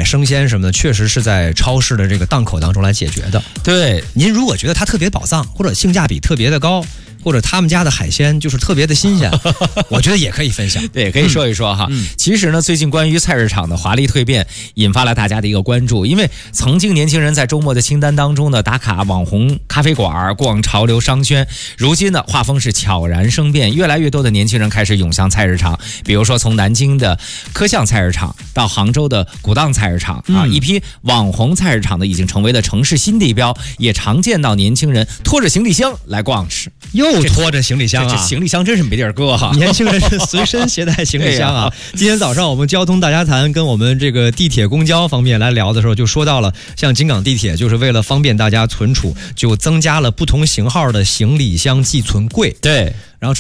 生鲜什么的，确实是在超市的这个档口当中来解决的。 对， 您如果觉得它特别宝藏，或者性价比特别的高，或者他们家的海鲜就是特别的新鲜，我觉得也可以分享。 对，可以说一说哈。其实呢，最近关于菜市场的华丽蜕变，引发了大家的一个关注。因为曾经年轻人在周末的清单当中呢，打卡网红咖啡馆、逛潮流商圈，如今呢，画风是悄然生变，越来越多的年轻人开始涌向菜市场。比如说，从南京的科巷菜市场到杭州的古档菜市场啊，一批网红菜市场呢，已经成为了城市新地标，也常见到年轻人拖着行李箱来逛市。 又拖着行李箱啊！ 这行李箱真是没地儿搁哈。 年轻人是随身携带行李箱啊。今天早上我们交通大家谈跟我们这个地铁公交方面来聊的时候，就说到了像京港地铁就是为了方便大家存储，就增加了不同型号的行李箱寄存柜。 对。